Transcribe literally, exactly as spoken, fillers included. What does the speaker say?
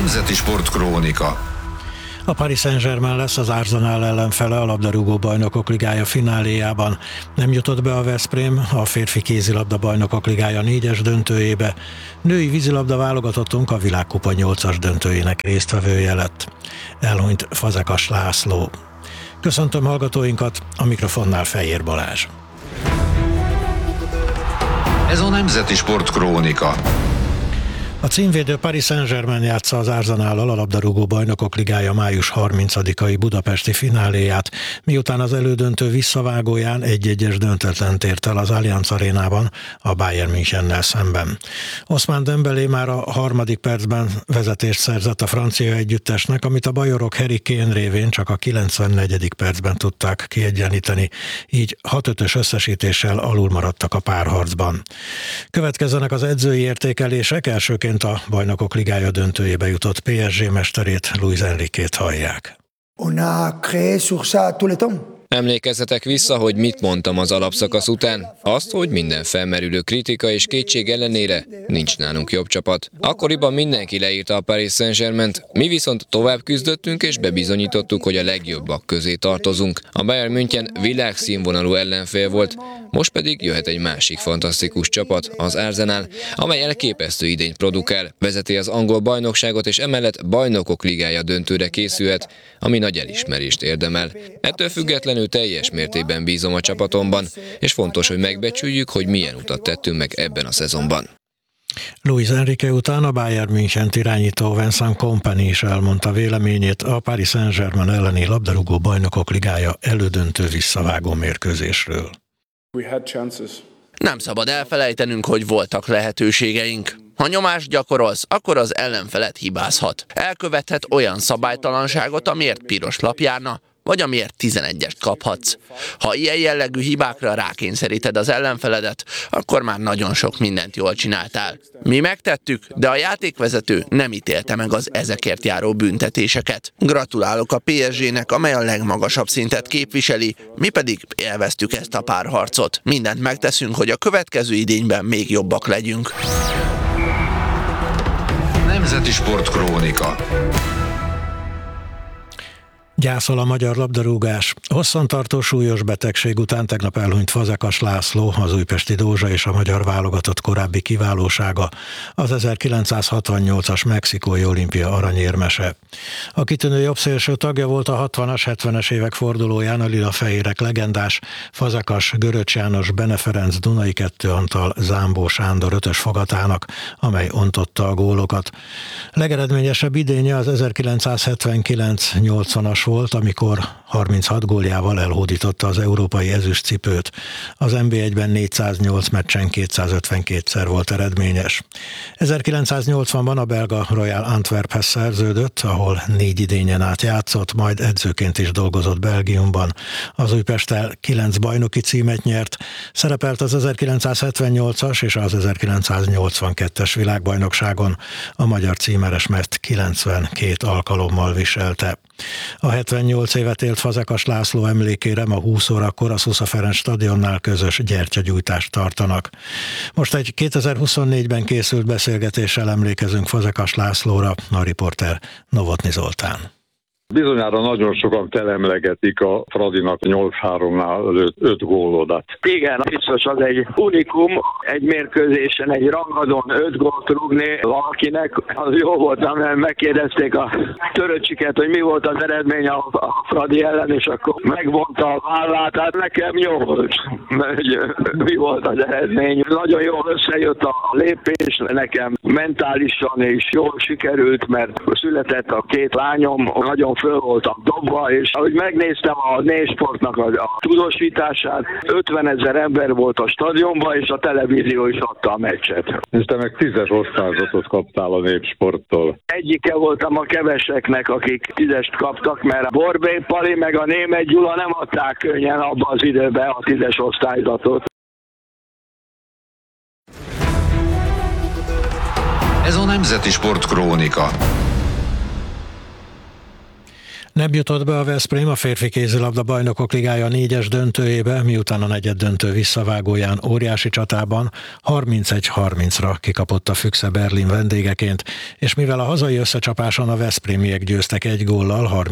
Nemzeti Sportkrónika. A Paris Saint-Germain lesz az Arsenal ellenfele a labdarúgó bajnokok ligája fináléjában. Nem jutott be a Veszprém a férfi kézilabda bajnokok ligája négyes döntőjébe. Női vízilabda válogatottunk a világkupa nyolcas döntőjének résztvevője lett. Elhunyt Fazekas László. Köszöntöm hallgatóinkat, a mikrofonnál Fejér Balázs. Ez a Nemzeti Sportkrónika. A címvédő Paris Saint-Germain játsza az Arsenállal a labdarúgó bajnokok ligája május harmincadikai budapesti fináléját, miután az elődöntő visszavágóján egy-egyes döntetlent ért el az Allianz Arénában a Bayern Münchennel szemben. Ousmane Dembélé már a harmadik percben vezetést szerzett a francia együttesnek, amit a bajorok Harry Kane révén csak a kilencvennegyedik percben tudták kiegyenlíteni, így hat ötös összesítéssel alul maradtak a párharcban. Következzenek az edzői értékelések, elsőként a Bajnokok Ligája döntőjébe jutott pé es gé mesterét, Luis Enriquét hallják. On a créé sur ça tout le temps. Emlékezzetek vissza, hogy mit mondtam az alapszakasz után. Azt, hogy minden felmerülő kritika és kétség ellenére nincs nálunk jobb csapat. Akkoriban mindenki leírta a Paris Saint-Germaint, mi viszont tovább küzdöttünk és bebizonyítottuk, hogy a legjobbak közé tartozunk. A Bayern München világszínvonalú ellenfél volt, most pedig jöhet egy másik fantasztikus csapat, az Arsenal, amely elképesztő idényt produkál, vezeti az angol bajnokságot és emellett Bajnokok Ligája döntőre készülhet, ami nagy elismerést érdemel. Ettől függetlenül teljes mértékben bízom a csapatomban, és fontos, hogy megbecsüljük, hogy milyen utat tettünk meg ebben a szezonban. Luis Enrique után a Bayern Münchent irányító Vincent Kompany is elmondta véleményét a Paris Saint-Germain elleni labdarúgó bajnokok ligája elődöntő visszavágó mérkőzésről. Nem szabad elfelejtenünk, hogy voltak lehetőségeink. Ha nyomást gyakorolsz, akkor az ellenfelet hibázhat. Elkövethet olyan szabálytalanságot, amiért piros lap járna, vagy amiért tizenegyest kaphatsz. Ha ilyen jellegű hibákra rákényszeríted az ellenfeledet, akkor már nagyon sok mindent jól csináltál. Mi megtettük, de a játékvezető nem ítélte meg az ezekért járó büntetéseket. Gratulálok a pé es gének, amely a legmagasabb szintet képviseli, mi pedig élveztük ezt a párharcot. Mindent megteszünk, hogy a következő idényben még jobbak legyünk. Nemzeti Sportkrónika. Gyászol a magyar labdarúgás. Hosszantartó súlyos betegség után tegnap elhunyt Fazekas László, az újpesti Dózsa és a magyar válogatott korábbi kiválósága, az ezerkilencszázhatvannyolcas mexikói olimpia aranyérmese. A kitűnő jobbszélső tagja volt a hatvanas, hetvenes évek fordulóján a lilafehérek legendás Fazekas, Göröcs János, Bene Ferenc, Dunai Kettő Antal, Zámbó Sándor ötös fogatának, amely ontotta a gólokat. Legeredményesebb idénye az ezerkilencszázhetvenkilenc nyolcvanas volt, amikor harminchat góljával elhódította az európai ezüstcipőt. Az en bé egyben négyszáznyolc meccsen kétszázötvenkétszer volt eredményes. ezerkilencszáznyolcvanban a belga Royal Antwerphez szerződött, ahol négy idényen át játszott, majd edzőként is dolgozott Belgiumban. Az Újpesttel kilenc bajnoki címet nyert, szerepelt az ezerkilencszázhetvennyolcas és az ezerkilencszáznyolcvankettes világbajnokságon, a magyar címeresmet kilencvenkét alkalommal viselte. A hetvennyolc évet élt Fazekas László emlékére ma húsz órakor a Szusza Ferenc stadionnál közös gyertyagyújtást tartanak. Most egy kétezer-huszonnégyben készült beszélgetéssel emlékezünk Fazekas Lászlóra, a riporter Novotny Zoltán. Bizonyára nagyon sokan telemlegetik a Fradinak nyolc háromnál öt gólodat. Igen, biztos az egy unikum, egy mérkőzésen, egy rangadón öt gólt rúgni valakinek, az jó volt, mert megkérdezték a Töröcsiket, hogy mi volt az eredmény a, a Fradi ellen, és akkor megvonta a vállát, hát nekem jó volt, hogy mi volt az eredmény. Nagyon jól összejött a lépés, nekem mentálisan is jól sikerült, mert született a két lányom, nagyon föl voltam dobva, és ahogy megnéztem a Népsportnak a, a tudósítását, ötvenezer ember volt a stadionban, és a televízió is adta a meccset. És te meg tízes osztályzatot kaptál a Népsporttól. Egyike voltam a keveseknek, akik tízest kaptak, mert a Borbély Pali meg a Németh Gyula nem adták könnyen abban az időben a tízes osztályzatot. Ez a Nemzeti Sportkrónika. Nem jutott be a Veszprém a férfi kézilabda bajnokok ligája négyes döntőjébe, miután a negyeddöntő visszavágóján óriási csatában harmincegy harmincra kikapott a Füchse Berlin vendégeként, és mivel a hazai összecsapáson a veszprémiek győztek egy góllal,